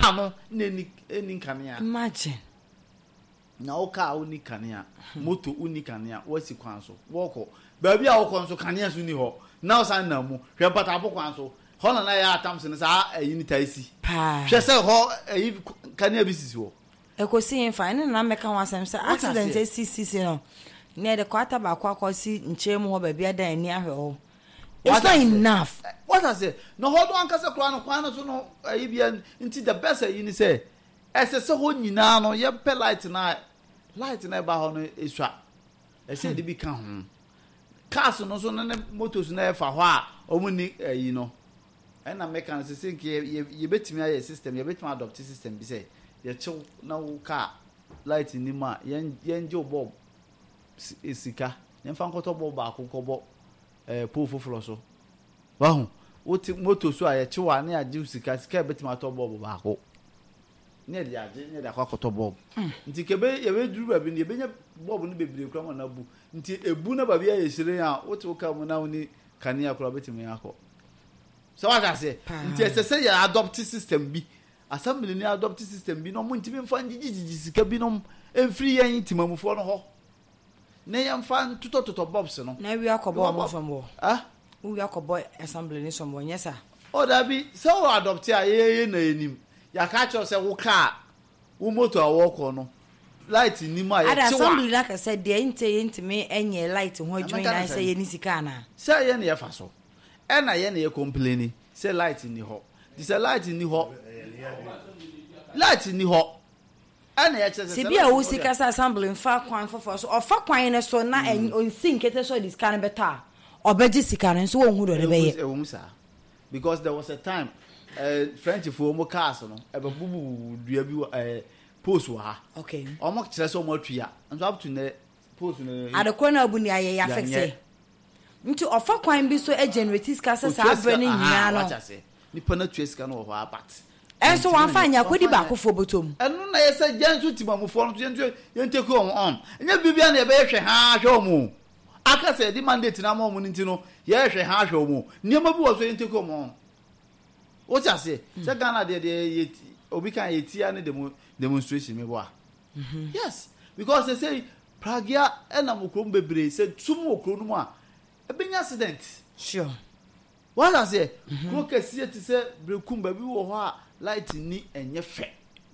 no eni kanea imagine na o car uni kanea moto uni kanea wasi kwan so woko ba bia wo kon so kanea so ni ho na o san na mu hwe patabo kwan so ho na ya atam se ne sa ayi ni taisi pa hwe se ho ayi kanea bi sisi ho ekosi yin fa na meka ho asem se accident sisi no ne de kwata ba kwa si nchemu ho ba bia dan ni ahwe ho. It's not enough. What I say? No, hold on, because I so no. I into the best. You say, as a so when you know, you pay light tonight about is trap. I said, they become cars no so no motors never for while. Only you know, and I make an think you bet me a system. You bet my adopt system. Be say, you chill no car light in the ma. Yen Joe Bob is sika. Yen fan koto Bob back kobo. Pool for so. Wow, what motor so I chewa near juicy casca bet my top bob back. Near the cocoto bob. Ntikebe, you drew a bin, you bob and baby come on a boo. Until a boona babia is what will come now ni cania clubbing me. So as I say, until I say your adopted system be assembly near adopted system be no more to find cabinum and free and intimum for no. Nay, I'm fan to Bobson. Now we are cobo from war. Ah, we are coboy assembly someone, yes, sir. Oh, that be so adopt him. Ya catch us a car, who motor a walk on. Light in Nima. I'd assembly, like I said, they ain't saying to me any light and what I say any sicana. Say any faso. And I any complaining. Say light in the hall. This a light in the hall. Light in the hall. Sibia wo sika sa assembly fa kwan fofo so ofa kwan ne so na on sink ete so this can better obeji sika ne so won hu do de be ye because there was a time French for mo cars no e be bubu dua bi post wa ha okay omo kire so mo atua and up to ne post ne adekọ na abu ni aye ya fixe nti ofa kwan bi so e generate sika sa abre ne nyina no ni pana tua sika no ho apart so wan fanya kodi ba kofo botom enu na yesa jansu timamufo no yenteko on enya bibia na ebe hwe ha hwe omo aka se di mandate na mo nti no ye hwe ha hwe omo niam bi wo so yenteko on o ti ase se Ghana de obi kan yetia ne demonstration me bo yes because they say pragia ena mokrom bebre se tum okro no mu a ebenya accident sure what I say kro kesi ti se brekum ba bi wo ho a light ni enye fe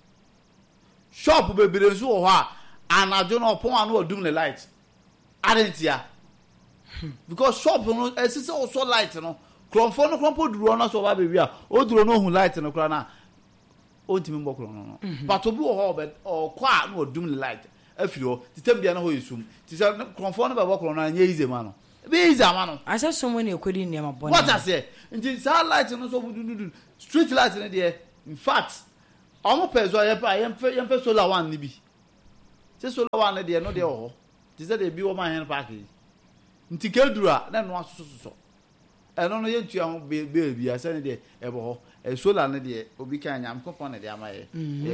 shop bebere nso wo ha anajo no pon anu odum le light arentia because shop no esise so light no kromfo no krompo duro no so ba bebi a o duro no hu light no kra na o ntimi mbokro no but obi wo ho be o kwa no odum le light afiri o titambia na ho yesum ti se kromfo no be bokro no anya ize ma no be ize ma no asa someone ekwedi ne ma boni what I say nti sa light no so bududu street light no de in fact omo peso yempe solar one ni bi se solar one de no de ho ti se de bi wo ma hen park nti kedura na no asoso eno no yentu ahụ be asa ne de ebo ho solar ne de obi kan nyam kopon ne de amaye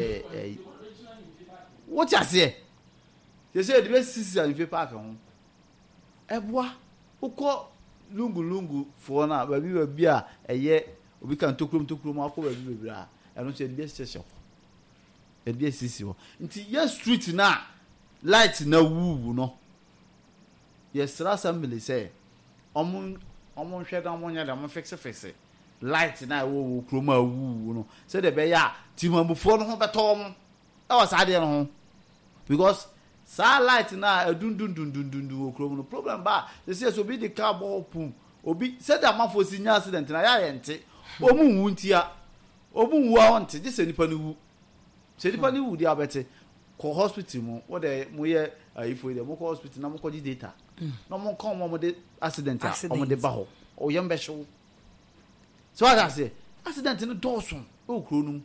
what you say they say the best city in park ho eboa ukọ lungu fo na ba bi a eye obi kan tokrom akọ ba bi bebra eno se de station e de sisi ho nti yes street na light na wu no yes assembly say omo hwe ga mo nya da mo fixe light na wo kroma wu no say de be ya timamufo no ho beto mo e was ade no ho because sa light na adundundundundu wo kroma no problem ba they say so be the car ball pum obi say da mafo si nya accident na ya yente omu wu ntia omu wu a onte je se nipa no wu se nipa ni wu di abete ko hospital mo wo de mo ye ifo de mo ko hospital na mo ko di data no mo ko mo de accident o mo de ba ho o yembe show so I say accident no dosun o kro num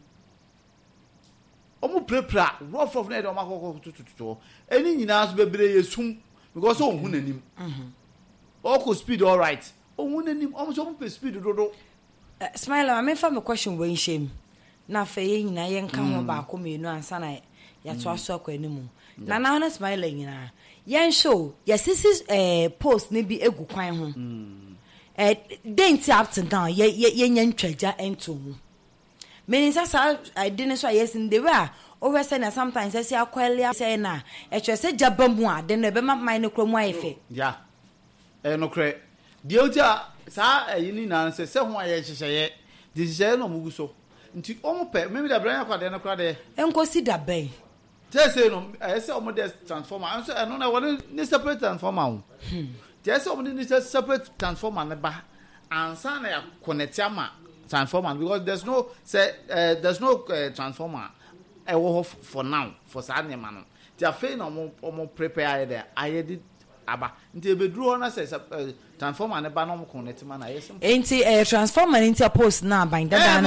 o mo prepare rough of na de o makoko tututu eni nyina so bebre yesum because o hu nanim o ko speed all right o hu nanim o mo so mo speed dodo smile I me fa me question when shame na fa ye nyina ye nka ho ba ko menu ansa na ya to aso akwa animu na na na smile nyina yen show yes this post ne bi egu kwan ho dent up to down ye nya ntwaja ento mu Many I didn't say yes in the way. Over saying sometimes I say I quite say na. I just said Jabamwa, then never mind no chrome wife. Yeah. No credit. The other, sir, you need answer. Someone I say, this is no muso. Into almost maybe the brain of the crowd. And go see that bay. Just say no, I say almost transformer. I don't know what is separate transformer. Just only separate transformer and son connectama transformer because there's no transformer. I will for now for Sunday man. They are fain or prepare there. I did Abba until be drawn as a transformer and a banom connect man. Ain't a transformer into a post now by that.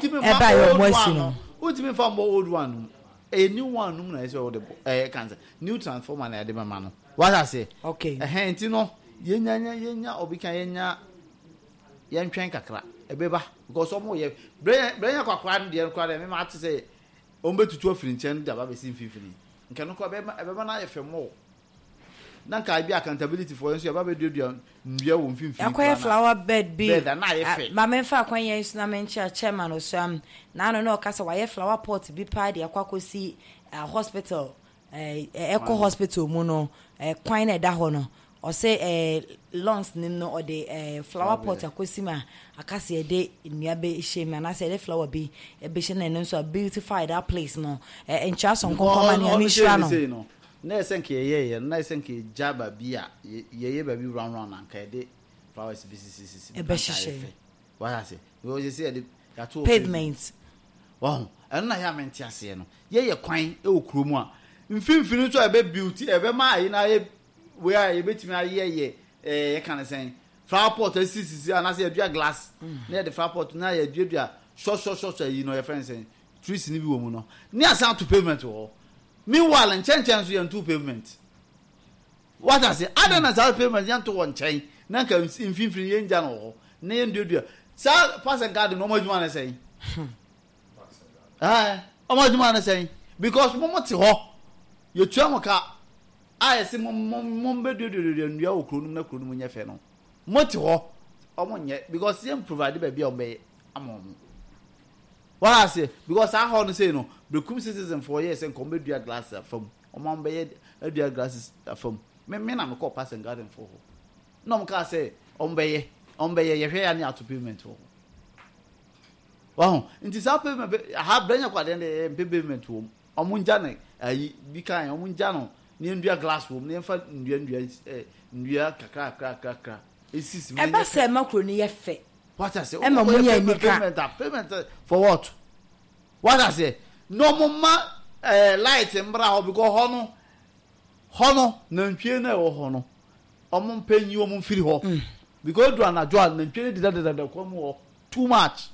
Ultimate from old one. A new one, as all the cancer. New transformer and a man. What I say? Okay. A hand, you know, yenya, or became young trankakra, a baby, because some more. Bring a quadrant, dear crowd, and I to say, Ombe to 12 in 10, the Baby Sim 15. Cannot call everyone for more. Nanka be accountability for you, Baby Dudion, Nia won't feel. Acquire flower bed be than I. Mamma Fakwan is Namencha chairman or some. Now no castle, why flower pot to be party, a quaco see a hospital, echo hospital, mono, quine a dahono. Or say lungs no or the flower pot a cosima a cassia day in Yabe shame and I said a flower be a bishan and so beautify that place no and chas on company no. Nice and key, nice and key jabba beer, ye baby round and kade flowers business a beshe. What I say? You say the pavements. Wow, and I am in Tiasiano. Ye a quine, oh, crumwa. In film finish a baby beauty, ever my where you bet me a kind of saying flower pot is and I say a glass near the flower pot now a dear short you know your friends saying trees in the woman near sound to pavement all meanwhile and chance we on two pavement what I say I don't know how pavement young to one chain none comes in 15 years general name do sir pass a garden no more you want to say how much you want to say because moment you try car I say mom be do you crunum na crunum nya fe no moti ho omonye because him provide baby obey amom what I say because I how no say no become citizen for years and come be do glass from omom be do glasses from me na me call pass and garden for no mo ka say ombe ye ye hwe ya ni ato payment ho wow nti sa payment ha branya kwa den payment ho omunja na ayi bi kan omunja no Ndia glass room, never Ndia kakra. It's ever say macroni yefe. What I say? Payment for what? What I say? No mama light and brow because hono, no piano or hono. Omon pen you on free ho. Because you are not drawn and piano did that come too much.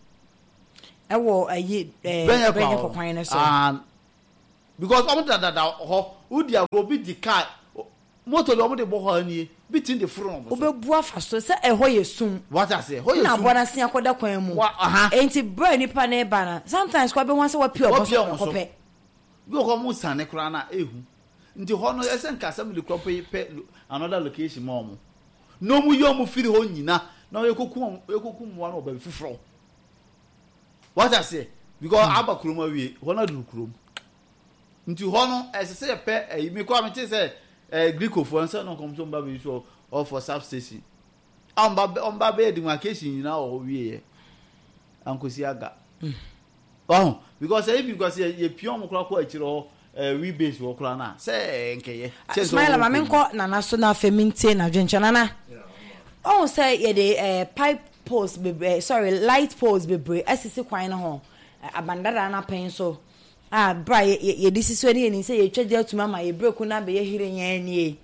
I will a ye for finance and because that who dia go be the car motor lo mo de bo ani between the front obebua faso se eho yesum what I say ho yesum na bona sia koda kwan mu enti bra ni pa na ba na sometimes kwa be wan se wa pure boss kope go ko mu sane kra na ehu nti ho no esen ka assembly crop pe another location mo no mu yo mu firi ho nyina na yekoku mu na oba fufuro what I say because aba kroma wie ho na du krom nti hono ese pe me kwa me te say Greco for answer no come so mba be so or for substation omba be demarcation na o wie ankosi aga oh because if you go say ye pion kra kwa achiro we base wo kra na say nkeye smile ma men ko na national feminine na dwenchana na oh say ye the pipe post be light post be asisi kwan na ho abandada na pen so bra ye disiso ni say ye twede atuma ma ye breku na be ye hire nya ni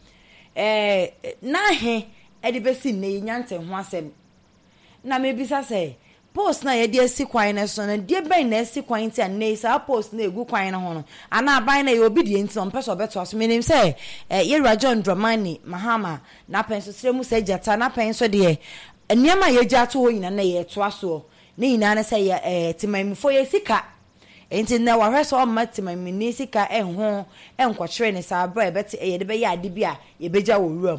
na he e de besi ne nyante ho asem na me bisa say post na ye de asi kwan na so na de ben na asi kwan ti an sa post na egu kwan na ho no ana ban na ye obi de nti on person beto so menim say ye John Dramani Mahama na pen so sremu say jata na pen so de eniama ye jato ho nyina na ye to aso ne nyina na say timamfo ye sika enti na wa hweso matima mini sika enho enkwotwere ne sa bra ebeti ye de be ya ade bia ye beja wo wuram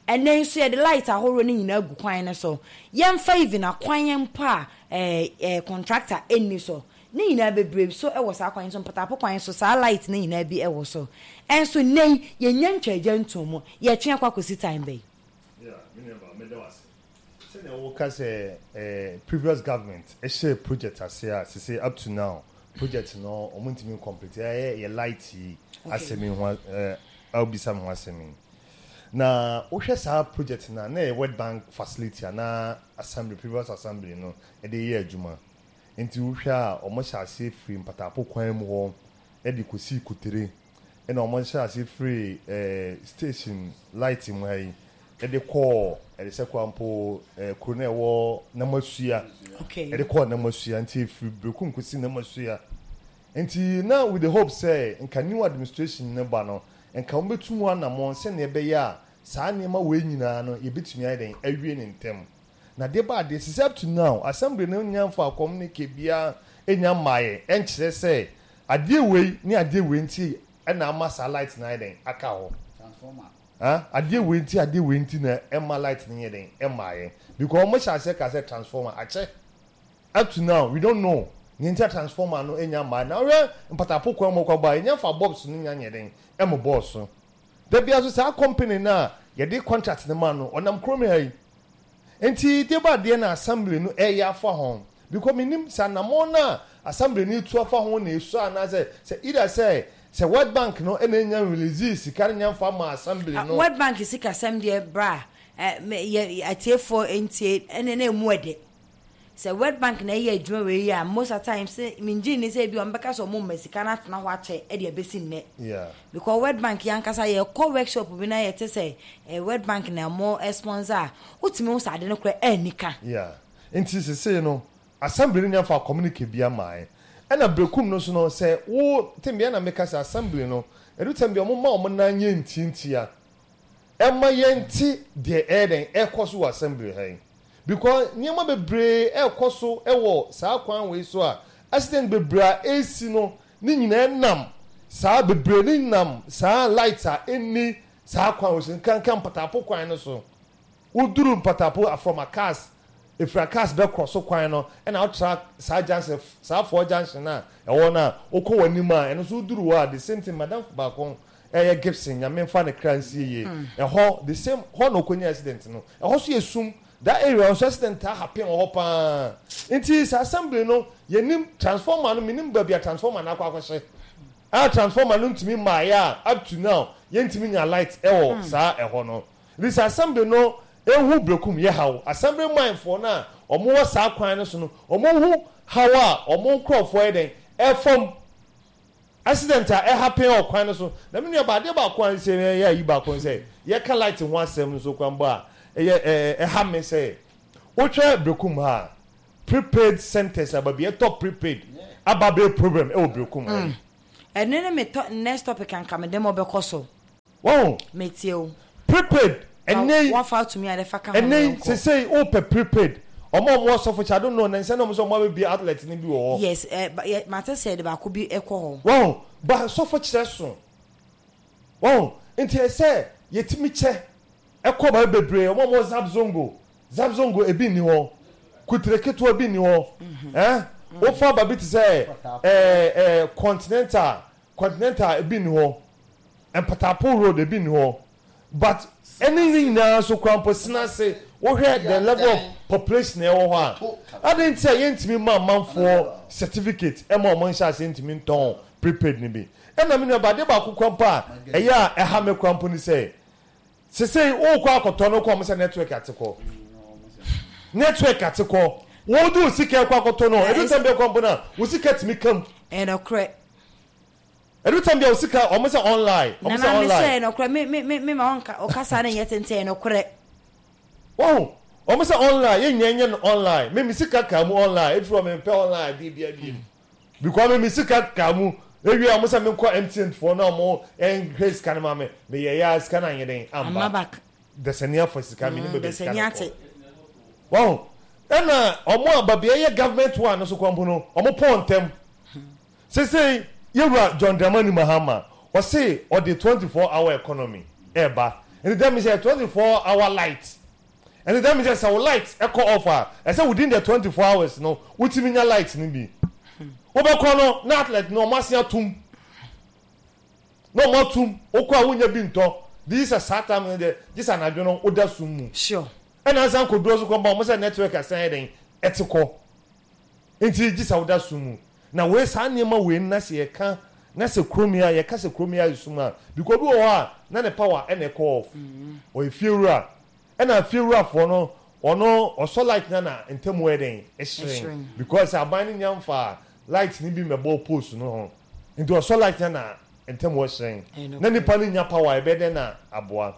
and then so the light are running in a good quine so yam 5 in a quine pa contractor any so nay na be brave so e was aquine so patapo quine so sa light nay na be e was so and so nay ye nyancha gentle ye twen akwakosi time be yeah me there was say the workers previous government e share project as say up to now project no omuntimi complete ye light asemi ho albisa ho asemi na ohwe sa project na World Bank facility na assembly previous assembly no e dey ye adwuma enti ohwe a omosha ase free mpatapo kwan mu ho e dey kosi kutere e na omosha ase free station light mu hai e dey call e dey sekwampo krone wo na masua okay e dey call na masua enti free bekum kosi na masua enti now with the hope say nka new administration ne ba no nka mbetumu anamon se na ebe ya saa nema we nyina no ye betumi ayen awie ne ntem na de ba de up to now assembly no nyamfa communicate bia enya maye enkyere se ade we ni ade we nti na amasa light na ayen aka ho transformer ade we nti na emma light ni yen emaye because mo sha se ka se transformer ache up to now we don't know ninja transformer no enya ma na we mpatapo kwa mo kwa ba enya fa bobs no nya nyeden emo boss da bia so sa company na ye de contract ne ma no onam krome hai enti de ba de na assembly no ya fa ho because minim sa na mo na assembly ni tu afa ho na esu ana say either say World Bank no enya release sika nya fa ma assembly no World Bank sika assembly bra atiefo enti ene mu ede say World Bank na ye adwuma we ya most of times say minji ni say bi on beka so mo mesika na tena ho ache e de besi nne yeah because World Bank yankasa ye co workshop bi na ye te say World Bank na mo sponsor utimi wo sade no kra anika yeah enti say no assembly nya fa communicate bia mai ena brekum no so no say wo tembia na meka say assembly no edu tembia mo ma o na nya ntintia emma yenti de eden ekoso assembly hai because nyema bebre ekoso ewo saa kwan we so a accident bebra AC no ni nyina nam saa bebre ni nam saa light a eni saa kwan we so kan patapo kwan no so uduru patapo from a cars if a cars be cross kwan no and out track saa junction saa for junction na ewo na okọ wanima eno so uduru wa the same thing madam ba kon Gibson nyamemfa ne kransi ye eho the same ho no konya accident no eho so yesum that area of accident happen opa nti assembly no yenim transformer no minim ba bia transformer na akwakose transformer no ntimi maya up to now yentimi nya light ewo saa eho no this assembly no ehu brekum ye hawo assembly mind for na omo wa saa kwan no so no omo hu hawa omo crofo eden efom accident happen okwan no so na me ba de ba kwan se ya yi ba kwan se ye ka light ho asem so kwan ba ha me say otwa brekum ha prepaid centers ababia top prepaid ababe problem brekum ene me next topic can come dem obekoso wow metio prepaid ene one fall to me at the faka ene say prepaid omo so for chado no na nse no so mo be outlet ni bi wo yes but matter said ba ko bi ekọ wow ba so for chireso wow enti say yetimi che ekọ ba bebre omo zabzongo ebi ni ho kutreketo ebi ni ho o fa ba bit say continental ebi ni ho empatapo road ebi ni ho but anything na so kwampo sinase wo hwe the level of population e wo ho a didn't say yentimi man for certificate e mo mo nsa yentimi nton prepaid ni bi e na me na ba de ba kwampa e ya e ha me kwampo ni say say o kwa akoto no kwa mo say network atiko wo do sika kwa akoto no edu tambe kwampo na wo sika timi kam and okre edu tambe wo sika o mo say online o say online na say no okre me ma onka okasa na yetente no okre wow o mo say online yenyenye no online me sika ka mu online if me pay online bia because me sika ka mu ewi am say me ko MTN for na mo en grace kan ma me ya scan an yeden amba back the senior for scan me be scan wow ena omo ababia ye government one so kwampo no omo pontem say yewura John Dramani Mahama o say o the 24-hour economy eba And that means a 24-hour light. And that means our light echo offer. I said within the 24 hours, no, what you mean your light nibi? Obakono, not like no masia tum. No more tum. Okwa wunya binto. This is a Saturn. This an adjono oda sumu. Sure. And as Uncle Brozo come almost a network assigning ethical. Until this oda sumu. Now where's Hanima win Nasi a can Nasa Chromia, ya Casa Chromia suma. Because we are none a power and a call. Or if you are. And I feel rough or so like Nana in term wedding because I'm binding young far lights need be my ball post no into a so like Nana in term was saying Nanny Palin your power better than a boy.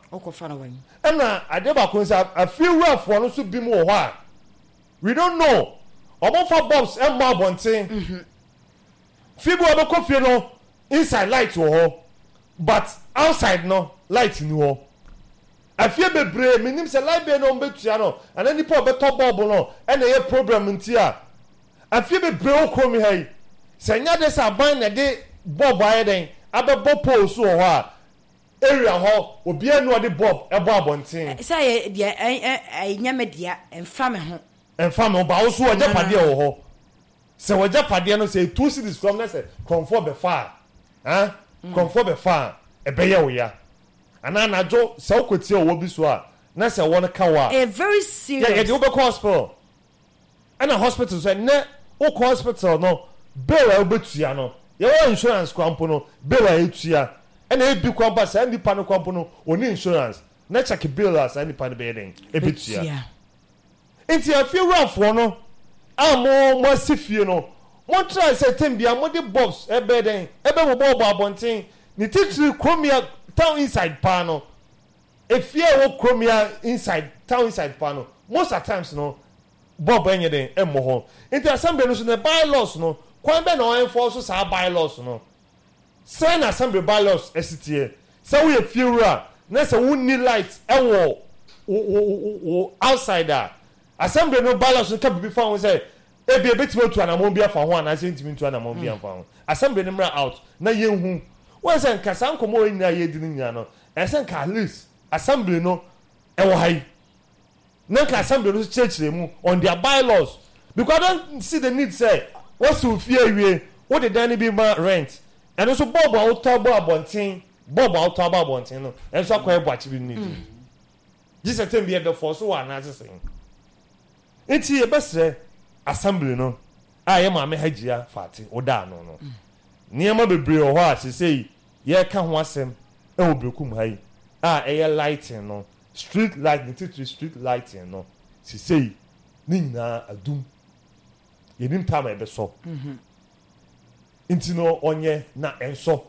And I never consider I feel rough for us to be more hard. We don't know about for Bobs and Bob one thing. Figure of a coffee no inside light or but outside no light no. I fear be brave, me say life be no betuano, and any poor be top bubble no, and a problem ntia. I fear be brave call me hey. Say nya this a ban na de bob by den, abebo pole so ho area ho, obi anu de bob ebo abonten. Say dia nya media emfa me ho. Emfa me ba wo so oja pade wo ho. Say oja pade no say 2 cities from na say comfort be far. Huh? Comfort be far. E be ye wo ya. Anana jo se okweti o wobi so a na se won ka wa a very serious yeah you be hospital and a hospital so na o hospital no bill e betua no ye wa insurance kwampo no bill e etua and e bi kwampa sa nipa no kwampo no oni insurance na check bill as any pan be den e betua enti a few rough no amo mo sifie no mo try say tembia mo de box e be den e be mo bobo abonten ni titiri kromia town inside pano if you wo kromia inside town inside pano most of times no bob enye den emmo ho into assembly no so the bylaws no kwan be no enforce so bylaws no sign assembly bylaws esitie say we funeral na say we need light ewo outsider assembly no bylaws no can be found say e be betimo to anamon bia fa ho ana say ntimi to anamon bia fa ho assembly no mra out na yenhu when say kasa nkomo yin na ye di nya no e say ka list assembly no e wo hai na ka assembly no church mu on their bylaws because I don't see the need say what's to fear we what the dan be ma rent and also bob out abontin no and so kwa ebo achi bi need this time be the force one na say enti e besre assembly no a ye ma me hagia fati oda no niema bebre o ho a sei ye ka ho asem e obrekum hai a eye lighting no street light the street lighting no sei ni na adum ye nim time e be so intino onye na enso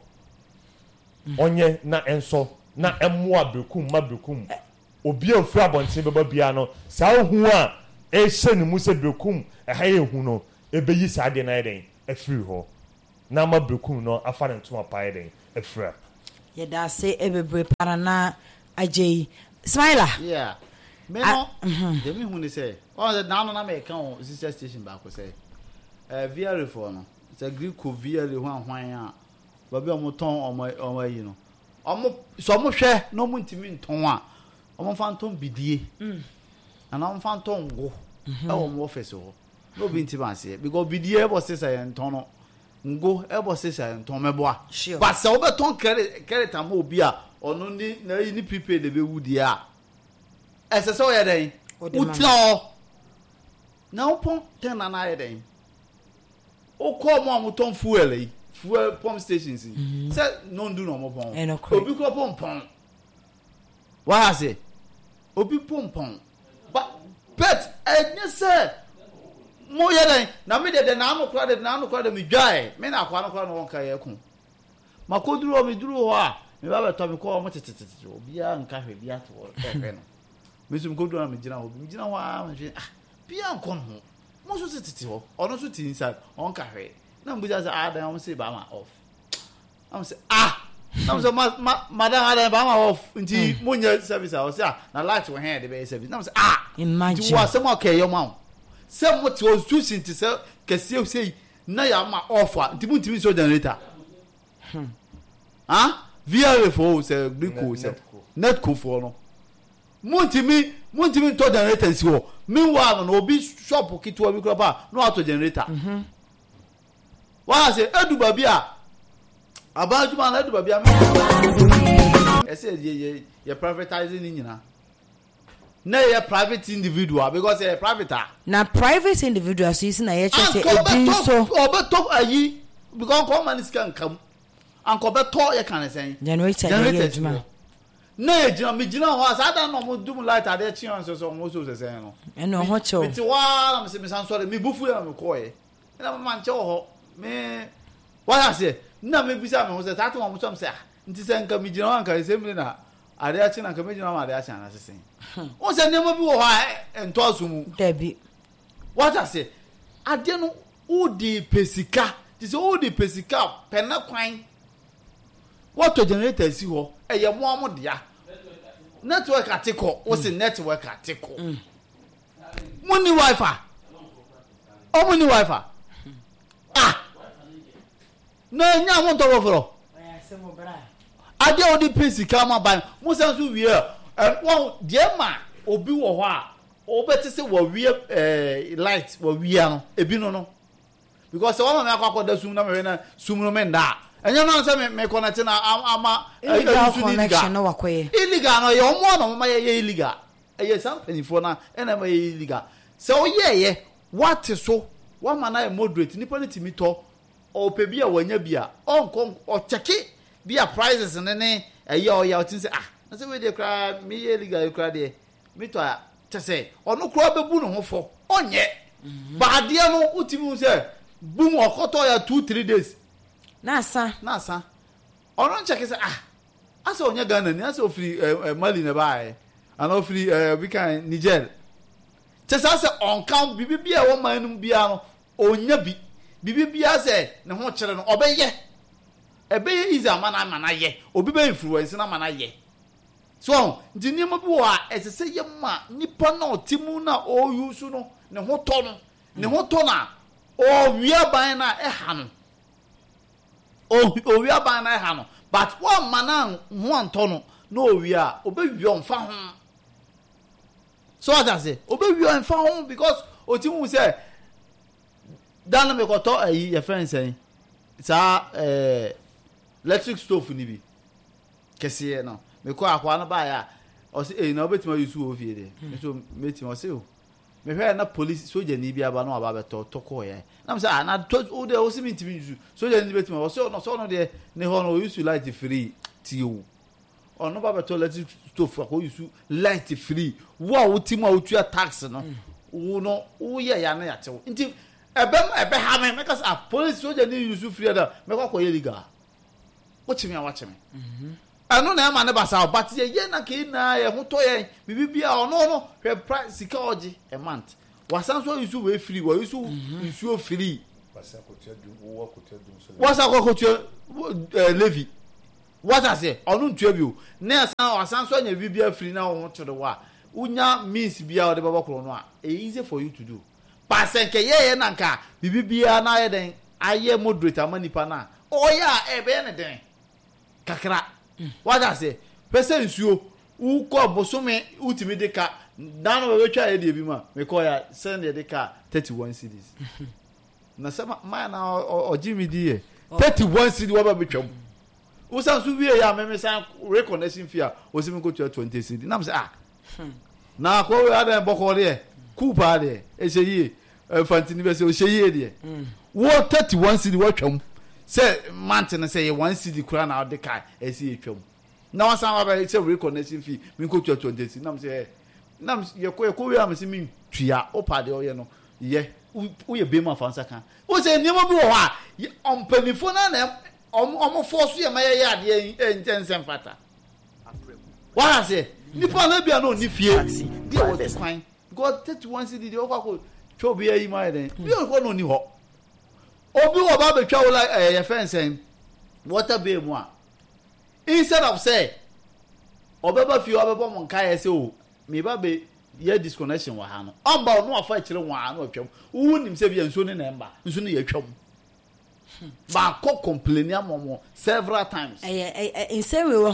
na emu abrekum mabrekum obi afura bonten beba bia no sa hu a e hye ni mu se brekum e ha ye hu no e be yi sa de na eden e free ho na ma brekum no afa ne ntoma pa eden e free ye da se e bebre para na ajei smiler yeah me no de me hu ni say on the now na me kan sister station back say via for no it's a greek ko via le hwan a ba bi omo ton omo yi no omo so omo hwe no mo ntimi nton a omo fa nton bidie and omo fa nton go e omo office ho no bi ntimi ase because bidie e bo se say nton no ngo e bo se say nton meboa but se obo ton credit am obi a ono ni na yi ni prepaid de be wudi a ese so ye den utlo na opon ten na na ye den o ko mo amuton fuel pump stations say no do no mo pon obi ko pon why say obi pon but enye say mo ye den na me de na no kra de me dwae me na kwa no kra no won ka ye ku makoduru o me duru ho a me ba be to me ko mo tete obi a nka hwe bia to e no me sum koduru na me gina ho a me bia nko ho mo so tete ho ono so ti inside on ka hwe na mbuja say dan am say ba ma off am say am say madam adam ba ma off nti mo nya service I say na light we here dey be service na say imagine you was some okay your mouth say mo ti o choose nti say kese say na ya ma off nti mo so generator via for say glucose say net ko for no muntimi to generator si ho meanwhile no obi shop kitwa bi kropa no auto generator wa say edu ba bia abajuma na edu ba bia ese ye privatizing ni nyina na ye private individual because ye private na private individual so is na ye che say ebi so obeto ayi because come man scan kam anko beto ye kan sen generator ejuma na ejina me jina ho asada no mo dum light ade chi on so mo so sen no eno ho cho me ti wa me san so me bufu ya me koye na man che ho me wa say na me bisa me ho say tatu mo so me say nti sen ka me jina wan ka se me na ade achi na ka me jina ma ade achi na sesen o se nemo bi wo ha ento asumu debi what I say ade no o di pesika ti se o di pesika pena kwan what to generator si ho eye mo amodia network atiko o se network atiko money wifi o money wifi na nya mo to woforo ade o di pesika ma ban mo san so wie won die ma obi wo ho a obeti se wo wie light wo wie no ebi no because one me akwa da sum na me na sum no me nda enye no se me connect na ama illegal connection no wakoye illegal no ye omo no ma ye illegal eye something for na ena ma ye illegal se o ye what so one man na moderate ni poni timi to o pe bia wanya bia onko o cheki bia prices ne eye o ya o tin se na se we dey cry me ye illegal cry dey me to tese onu kro bebu no ho fo onye ba de no utimi se boom okoto ya 2-3 days nasa onu check say asa onye Ghana ni asa ofiri Mali na bae ana ofiri we can Niger tese asa on count bibia wo manum bia no onya bibia se ne ho kire no obeye easy amana ye obi be influence na mana ye so ndi niam bi wo a esese ye ma nipa na otimu na o use no ne ho to na o wiaban na eha no o wiaban na eha no but one man ho anto no na o wia obewi onfa ho so what I say obewi onfa ho because otimu say dan me ko to ayi your friend say sa electric stove ni bi kese no me ko akwa na ba ya o se na obetima yusu o fie de so metima o se o me hwe na police soldier ni bia ba no aba beto toko ye na me say na to o de o se mitimi yusu soldier ni betima o se no de ne ho no yusu light free ti o ono ba beto electric stove ko yusu light free wo utima o tua tax no wo no wo ye ya na ya te nti ebe ha me because police soldier ni yusu free da me ko ye legal watch me anu na ma ne basa but ye na ke na ye ho to ye bibia ono hwe price sika oji a month wasan so yusu we free wa yusu yusu free wasa kotua levy what I say onu ntua bi o na wasan so nya bibia free na ho to de wa unya means bia o de baba kro no a easy for you to do pasen ke ye na nka bibia na ye den aye moderate amanipa na oya ebe ne den kakra what I say person nsuo uko bosome utimi de ka dan we twa ye de bi ma me call ya send de ka 31 cedis na sama ma na o Jimmy die 31 cedis wa ba betwam usan su wie ya me san reconnection fee a o se me ko 20 cedis na me say na ko we ada boko de kupa de e se yi fantini be se o se yi de wo 31 cedis wa twam say mountain say 1 cedi kura na de kai esi etwam na wasan wa ba say reconnection fee me ko 20 cedi na me say na ye ko we am say me tua opa de oye no ye wo ye be ma fansa kan wo say niam bi wo ha ompanifo na omo force ye ma ye ade intense fata wa say nipa na bia no ni fie bi wo kwan god 31 cedi de okwa ko chobi yi ma den bi ko no ni ho obi wo ba betwa wo like your friend saying water be mu a instead of say obeba fi obeba mo nka ye say o me ba be ye disconnection wa ha no amba no afa kire wa no atwam wo nim say bia nso ne na mba nso ne ye twam ba ko complain amomo several times in say we wo hu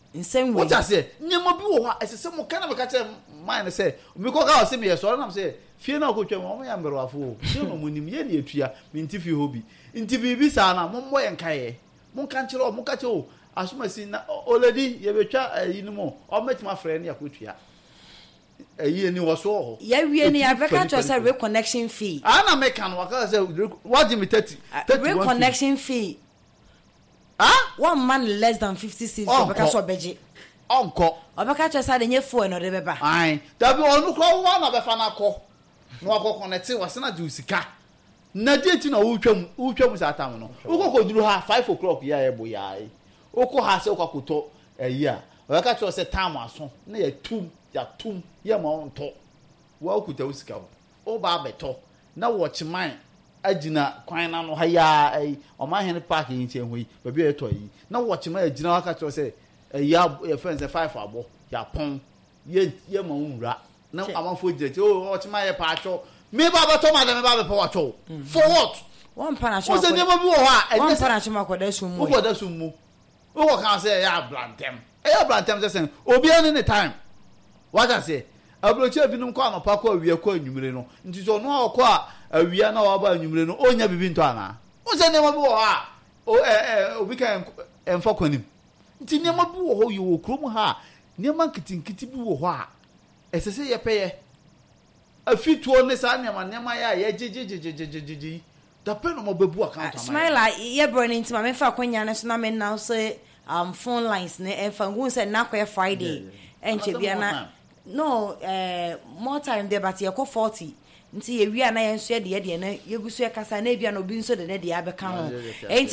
in same way what I say nyemo bi wo ha esese mo kana me ka che mine say me ko ka o se me yeso na me say fie na ko twam mo ya mberwafo fie no mo nim ye na etua me nti fie hobi nti bibi sa na mo mo ye nkae mo kan kire o mo ka che o asuma si na already ye betwa yinu mo o metima frɛ ne yakotua ayi ni wo so ho ya wie ni abeka to say reconnection fee ana me kan waka say what me 30 reconnection fee one man less than 50 cents obeka so beje onko obeka to say dey phone no dey beba ai dabi onu kro wa na befa na kɔ no akɔ connect wase na de sika na date na wutwam sa atam no ukoko duru ha 5 o'clock ya ebo ya ai ukɔ ha se ukɔkoto ayi a obeka to say time aso na ya tum ya ma onto wa okuta usika o ba beto na watch mine agina kwan na no ha ya ai o ma hen park yin che hoyi ba bi eto yi na watch mine agina waka to say ya friends 5 abo ya pon ye ma unra na amanfo jete o watch mine pa acho me ba beto ma me ba be pa wacho for what one pan acho o se ne ma bi wo ha one pan acho makoda sumu ukoda sumu o kan say ya blantem say obi any ne time what I say abroche binum kwa no pa kwa wiye kwa anwumire no nti so no akwa awia na wa ba anwumire no onya bibi nto ana o se ne mo bi wo ha obi kan enfo kwanim nti ne mo bi wo ho yi wo krom ha ne man kitinkiti bi wo ho a esese ye peye afituo ne sa ne ma ya ye jejejejejejeje da pe no mo bebu account am smile ye burning nti ma me fa kwanya ne so na me now say phone lines ne e fa ngun say na kwa Friday enche bia na no more time there but ye ko 40 nti ye wi ana ye nso de na ye gusu ye kasa na bia no bi nso de ne de abeka ho enti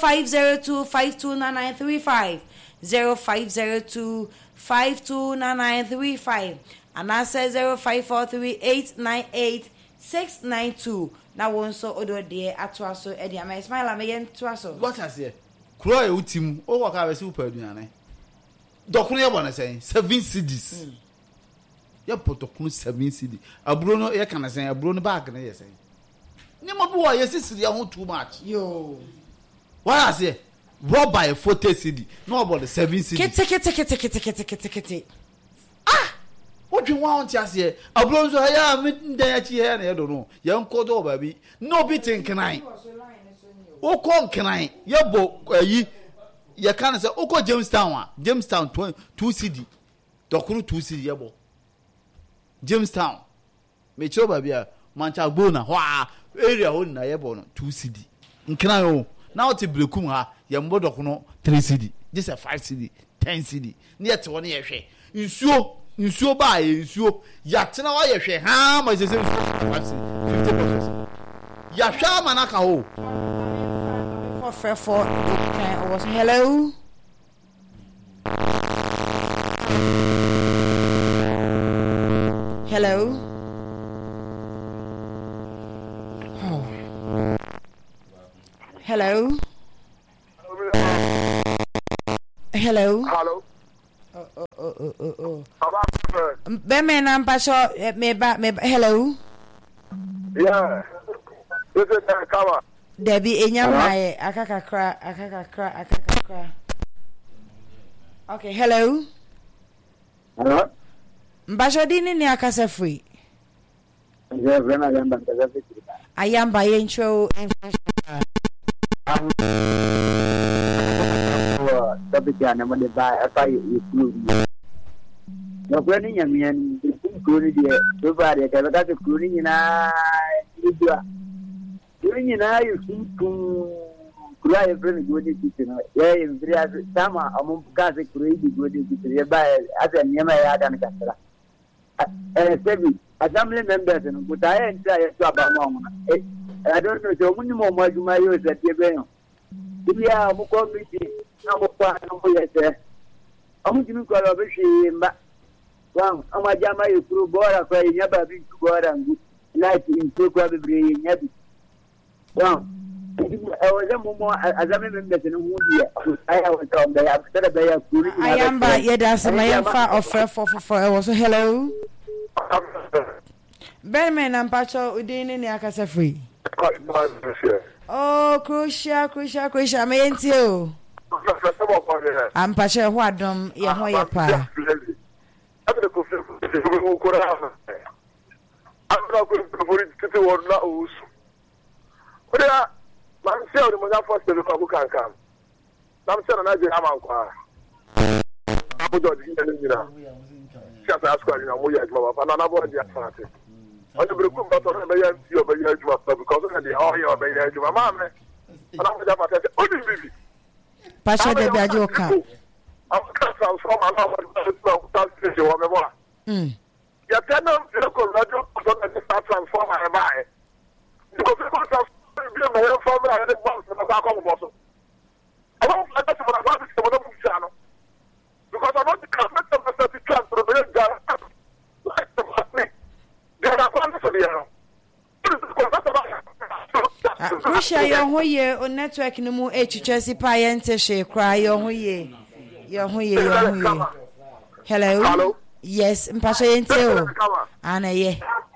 0502529935 0502529935 and I say 0543898692 na won so odo de atwa so e de am smile am ye ntwa so what I say kuro e utim o waka be se upa aduane dokunu ye bona say 7 cedis ye potokunu 7 cedi aburo no ye kana say aburo no bag na ye say ni mo bi wo ye sisiri ho too much yo what I say rob by 40 cedi no about the 7 cedi kete odwi wa on ti ase aburo so ya me ndan ya chi ya na ye do no ye nkodo ba bi no bi tinkenai o ko nkenai ye bo ayi ye kan say o ko Jamestown 2 cedi dokuru 2 cedi ye bo Jamestown me cho ba bia mancha gbona ho area ho na ye bo no 2 cedi nkenai o na o ti brekum ha ye mbo dokuno 3 cedi this is 5 cedi 10 cedi ne ye te wona ye hwe nsuo ba ye nsuo ya tena wa ye hwe ha ma se 50% ya hwa manaka ho for okay was hello oh hello Beme na mpasho meba hello yeah this is Kawa Debbie enyamaye akakakra okay hello mbasho dini ni akasa free ayamba yencho tabiana mo de ba afa you no kwani nyamian kuri die do ba de ka ta kuri ni na idua kuri na you kura e brene godi kitino ye invria sama amu kaze kuri di godi kitino ye ba asa nyama ya dan kasra sebi assembly members no butaye ntia ye to aba mo I don't know so muni mo majuma yo se tie be yo bia mo ko mi na mo kwa na mo ye se amu jimi ko lo be hwe mba wan amajama ye kuru bora kwa nya ba bi bora ngu light in to kwa be bre nya bi wan was a moment as I remember the movie. I was on the after the I am by Yedas, my far of for also hello. Benman and Pacho Udin in Yakasa free. Oh, crucial, may you. Ampashe ho adom ye ho ye pa. After the coffee, we could have. I'm not going to the word now. But I'm sure the mother first to look can come. I'm sure I did have a put on the just ask you know, we are and another the party. On the group of your because of the all your baby, my mamma. And I'm going to say, baby. Pasha de Bajoka. I'm transform and you cannot local radio start transform and buy. Because you can't transform my family and the boss of the Congo. I don't like that for a lot of channel. Because I want to commit the transfer of the guy. Like the money. There are one for the Russia your ho ye on network no mu echichesi pa ye ntehwe kra your ho ye. Your ho ye, your ho ye. Hello? Hello? Yes, mpasha ye nte o. Ana ye.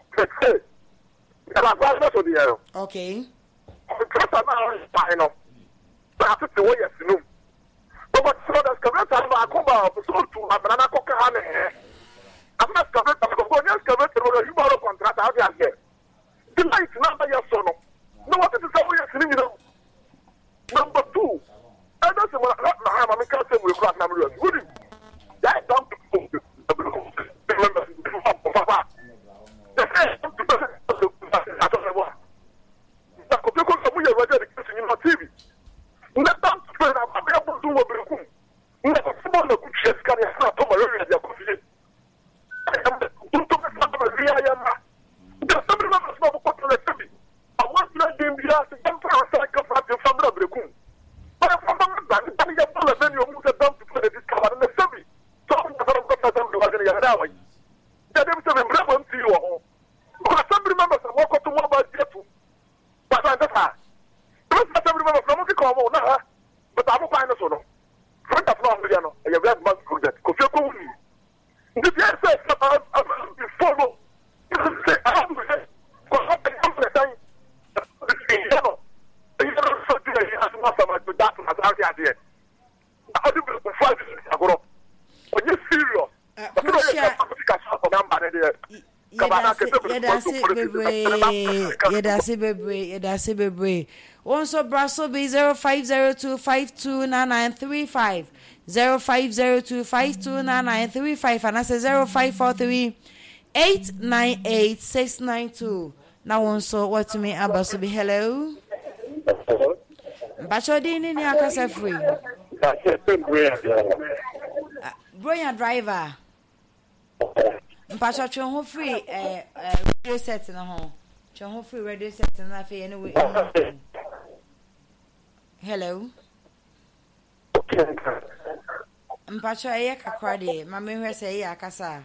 Okay. Number 2, I don't say what I can't say we cross number 1. That don't Yedase bebre. Also Brasso be 0502529935. 0502529935 and I say 0543898692. Now also what to me Abaso be hello. Bachodi ni akasa free. Brilliant driver. Mpacha chon ho free radio set na ho. Chon ho free radio set na fe anyway. Hello. Mpacha ye kakra de mama hwe se ye akasa.